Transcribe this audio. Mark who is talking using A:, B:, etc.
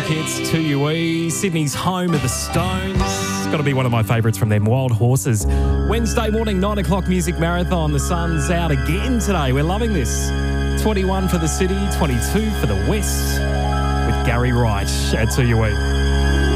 A: hits, 2UE, Sydney's home of the Stones. It's got to be one of my favourites from them, Wild Horses. Wednesday morning, 9 o'clock music marathon. The sun's out again today. We're loving this. 21 for the city, 22 for the west with Gary Wright at 2UE.